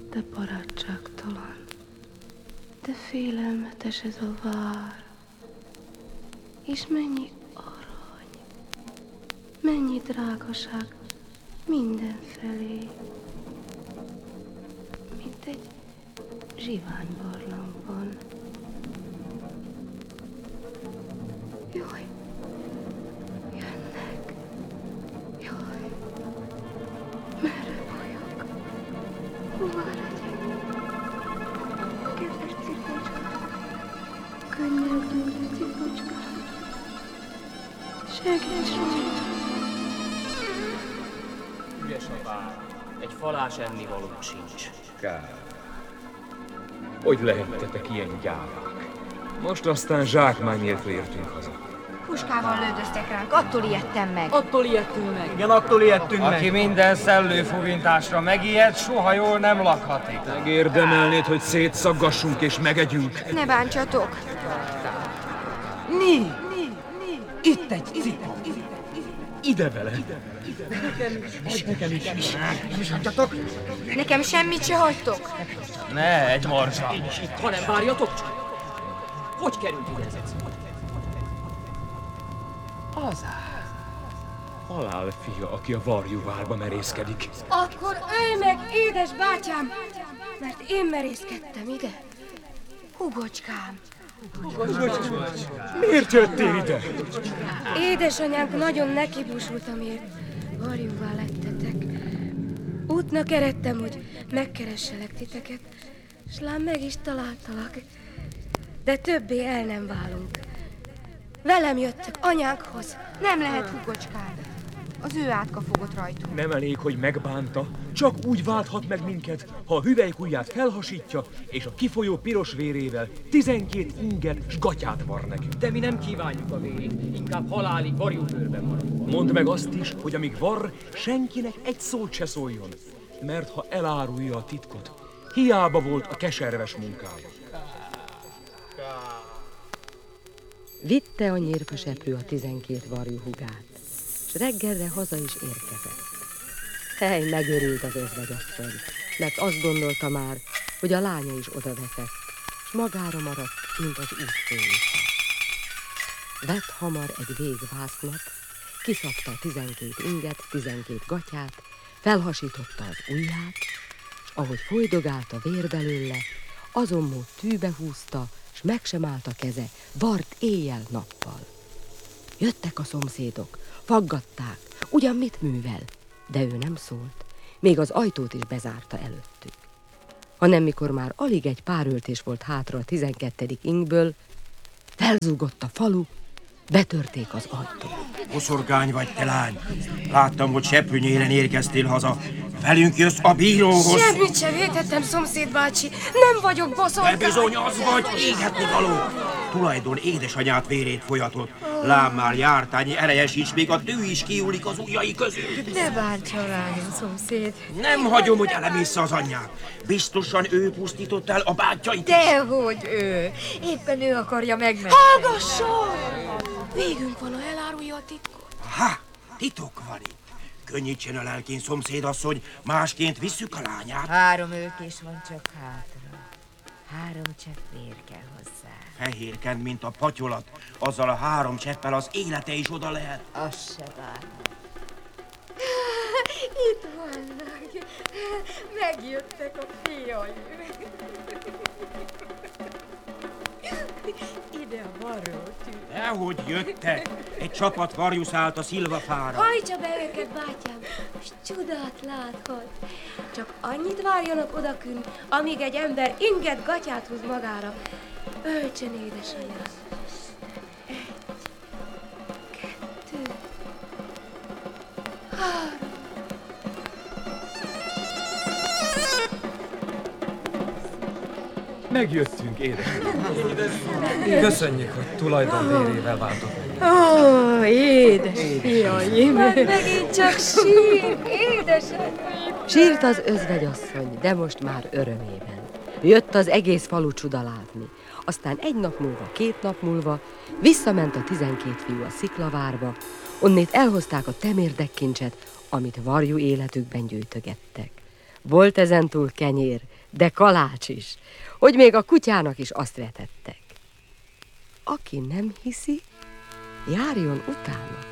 de barátságtalan. De félelmetes ez a vár. És mennyi arany, mennyi drágaság mindenfelé. Mint egy zsiványbarlangban. Jaj, jönnek. Jaj, merre vagyok? Hová legyek? Kedves cipocskám, könnyelgő cipocskám, segíts rajta! Üres a vár, egy falás ennivalónk sincs. Kár. Hogy lehettetek ilyen gyávák? Most aztán zsákmányért értünk haza. Puskával lődöztek ránk, attól ijedtem meg. Attól ijedtünk meg. Igen, attól ijedtünk meg. Aki minden szellőfúvintásra megijed, soha jól nem lakhatik. Megérdemelnéd, hogy szétszaggassunk és megegyünk? Ne bántsatok! Ni! Itt egy cipa. Ide vele! Nekem is. Nem is hagyjatok? Nekem semmit se hagytok. Ne, egy morzsa. Én is itt, ha nem várjatok csak. Hogy került ide ez egy? Az halál fia, aki a varjúvárba merészkedik. Akkor ölj meg, édes bátyám, mert én merészkedtem ide. Hugocskám. Miért jöttél ide? Édesanyánk nagyon nekibúsult, amiért varjúvá lettetek. Útnak eredtem, hogy megkeresselek titeket, s lám meg is találtalak. De többé el nem válunk. Velem jöttök anyánkhoz. Nem lehet, Hugocskám. Az ő átka fogott rajtunk. Nem elég, hogy megbánta, csak úgy válthat meg minket, ha a hüvelykujját felhasítja, és a kifolyó piros vérével 12 inget s gatyát var nekünk. De mi nem kívánjuk a vérét, inkább halálig varjúbőrben maradunk. Mondd meg azt is, hogy amíg var, senkinek egy szót se szóljon, mert ha elárulja a titkot, hiába volt a keserves munkába. Vitte a nyírfaseprő a 12 varjú hugát, s reggelre haza is érkezett. Hely, megörült az özvegyasszony, mert azt gondolta már, hogy a lánya is odaveszett, s magára maradt, mint az útfőnöke. Vett hamar egy végvásznak, kiszabta a 12 inget, 12 gatyát, felhasította az ujját, s ahogy folydogált a vér belőle, azon mód tűbe húzta, s meg sem állt a keze, vart éjjel-nappal. Jöttek a szomszédok, faggatták, ugyan mit művel, de ő nem szólt, még az ajtót is bezárta előttük. Hanem mikor már alig egy pár öltés volt hátra a 12. ingből, felzúgott a falu, betörték az ajtót. Boszorkány vagy, te lány! Láttam, hogy seprűnyéren érkeztél haza. Velünk jössz a bíróhoz! Semmit sem vétettem, szomszéd bácsi. Nem vagyok boszorkány. De bizony az vagy, égetni való! Tulajdon édesanyát vérét folyatott. Lám már jártányi erejesíts, még a tű is kiúlik az ujjai közül. De bántsa lányom, szomszéd. Nem hagyom, hogy elemészze az anyját. Biztosan ő pusztított el a bátyjait. Dehogy ő. Éppen ő akarja megmenni. Hallgasson! Végünk van, ha elárulja a titkot. Ha, titok van itt. Könnyítsen a lelkén, szomszédasszony, másként visszük a lányát. 3 ölkés van csak hátra. 3 csepp vér kell hozzá. Fehérkend, mint a patyolat, azzal a 3 cseppel az élete is oda lehet. Az se bár. Itt vannak. Megjöttek a fiaim. Ide a varrótű. Dehogy jöttek. Egy csapat varjú szállt a szilvafára. Hajtsa be őket, bátyám, és csodát láthat. Csak annyit várjanak odakün, amíg egy ember inget gatyát húz magára. Öltsen, édesanyám. 1, 2, 3. Megjöttünk, édesanyám. Köszönjük, hogy tulajdon vérével váltott meg. Ó, édes fiaim. Megint csak sír, édesanyám. Sírt az özvegyasszony, de most már örömében. Jött az egész falu csuda látni. Aztán 1 nap múlva, 2 nap múlva visszament a 12 fiú a sziklavárba, onnét elhozták a temérdekkincset, amit varjú életükben gyűjtögettek. Volt ezentúl kenyér, de kalács is, hogy még a kutyának is azt vetettek. Aki nem hiszi, járjon utána.